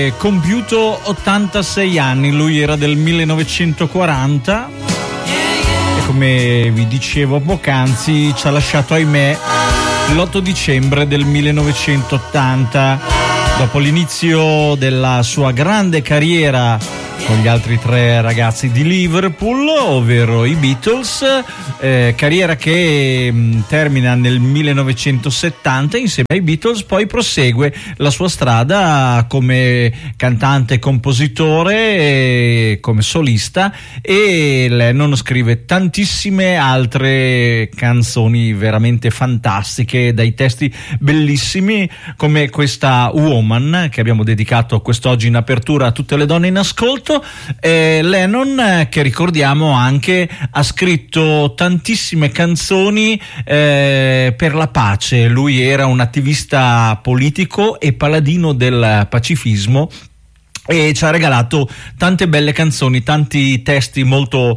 Compiuto 86 anni, lui era del 1940 e come vi dicevo poc'anzi ci ha lasciato, ahimè, l'8 dicembre del 1980, dopo l'inizio della sua grande carriera con gli altri tre ragazzi di Liverpool, ovvero i Beatles, carriera che termina nel 1970 insieme ai Beatles, poi prosegue la sua strada come cantante, compositore, come solista, e Lennon scrive tantissime altre canzoni veramente fantastiche, dai testi bellissimi come questa Woman che abbiamo dedicato quest'oggi in apertura a tutte le donne in ascolto. Lennon, che ricordiamo anche, ha scritto tantissime canzoni per la pace. Lui era un attivista politico e paladino del pacifismo e ci ha regalato tante belle canzoni, tanti testi molto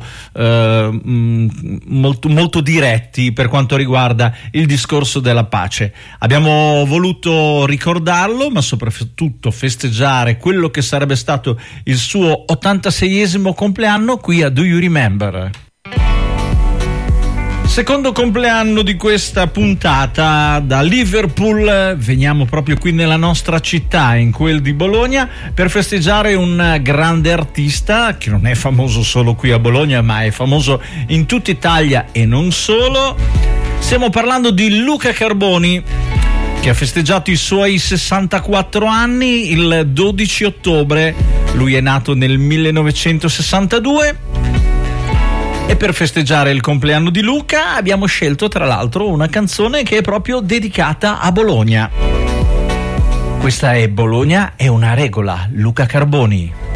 diretti per quanto riguarda il discorso della pace. Abbiamo voluto ricordarlo, ma soprattutto festeggiare quello che sarebbe stato il suo 86esimo compleanno qui a Do You Remember? Secondo compleanno di questa puntata da Liverpool, veniamo proprio qui nella nostra città, in quel di Bologna, per festeggiare un grande artista che non è famoso solo qui a Bologna, ma è famoso in tutta Italia e non solo. Stiamo parlando di Luca Carboni, che ha festeggiato i suoi 64 anni il 12 ottobre. Lui è nato nel 1962. E per festeggiare il compleanno di Luca abbiamo scelto tra l'altro una canzone che è proprio dedicata a Bologna. Questa è Bologna è una regola, Luca Carboni.